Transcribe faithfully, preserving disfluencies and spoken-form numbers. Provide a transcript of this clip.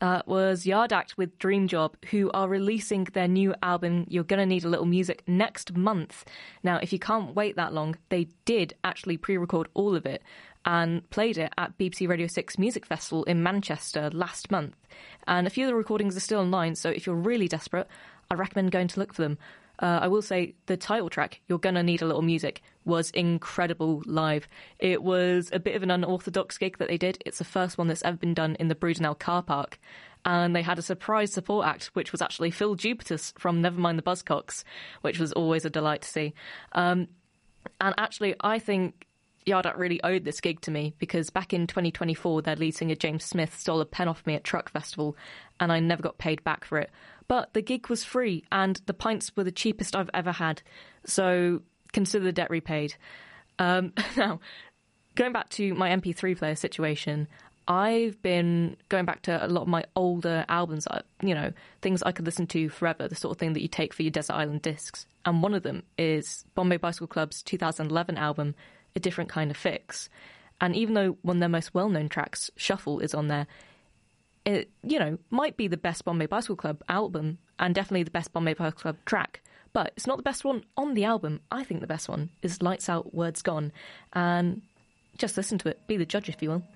uh, was Yard Act with Dream Job, who are releasing their new album, You're Gonna Need a Little Music, next month. Now, if you can't wait that long, they did actually pre-record all of it and played it at B B C Radio six Music Festival in Manchester last month. And a few of the recordings are still online, so if you're really desperate, I recommend going to look for them. Uh, I will say the title track, You're Gonna Need a Little Music, was incredible live. It was a bit of an unorthodox gig that they did. It's the first one that's ever been done in the Brudenell car park. And they had a surprise support act, which was actually Phil Jupitus from Nevermind the Buzzcocks, which was always a delight to see. Um, and actually, I think Yard Act really owed this gig to me, because back in twenty twenty-four, their lead singer James Smith stole a pen off me at Truck Festival, and I never got paid back for it. But the gig was free, and the pints were the cheapest I've ever had. So consider the debt repaid. Um, now, going back to my M P three player situation, I've been going back to a lot of my older albums, you know, things I could listen to forever, the sort of thing that you take for your Desert Island Discs. And one of them is Bombay Bicycle Club's two thousand eleven album, A Different Kind of Fix. And even though one of their most well-known tracks, Shuffle, is on there, it, you know, might be the best Bombay Bicycle Club album and definitely the best Bombay Bicycle Club track. But it's not the best one on the album. I think the best one is Lights Out, Words Gone. And just listen to it. Be the judge, if you will.